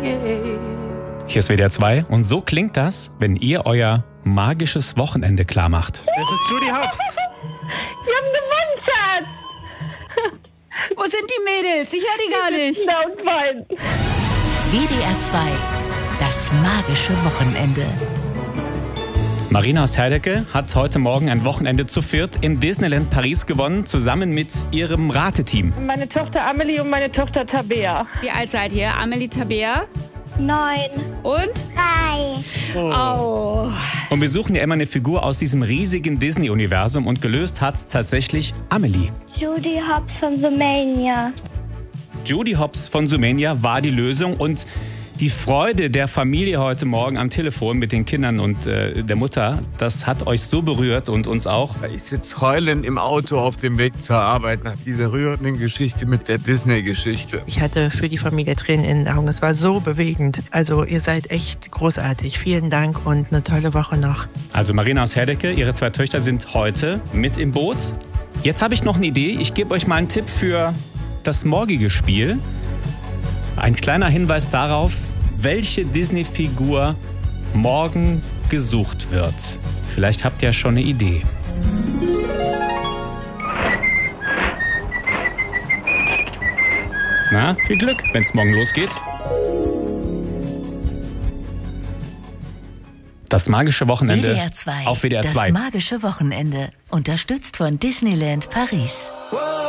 Hier ist WDR 2 und so klingt das, wenn ihr euer magisches Wochenende klar macht. Es ist Judy Hopps. Wir haben gewonnen, Schatz. Wo sind die Mädels? Ich höre die gar nicht. Da und weinen. WDR 2, das magische Wochenende. Marina aus Herdecke hat heute Morgen ein Wochenende zu viert im Disneyland Paris gewonnen, zusammen mit ihrem Rateteam. Meine Tochter Amelie und meine Tochter Tabea. Wie alt seid ihr? Amelie, Tabea 9. und? 3. Oh. Und wir suchen ja immer eine Figur aus diesem riesigen Disney-Universum und gelöst hat tatsächlich Amelie. Judy Hopps von Sumania. Judy Hopps von Sumania war die Lösung und die Freude der Familie heute Morgen am Telefon mit den Kindern und der Mutter, das hat euch so berührt und uns auch. Ich sitze heulend im Auto auf dem Weg zur Arbeit nach dieser rührenden Geschichte mit der Disney-Geschichte. Ich hatte für die Familie Tränen in den Augen. Es war so bewegend. Also ihr seid echt großartig. Vielen Dank und eine tolle Woche noch. Also Marina aus Herdecke, ihre 2 Töchter sind heute mit im Boot. Jetzt habe ich noch eine Idee. Ich gebe euch mal einen Tipp für das morgige Spiel. Ein kleiner Hinweis darauf, welche Disney-Figur morgen gesucht wird. Vielleicht habt ihr ja schon eine Idee. Na, viel Glück, wenn es morgen losgeht. Das magische Wochenende WDR 2, auf WDR 2. das magische Wochenende. Unterstützt von Disneyland Paris.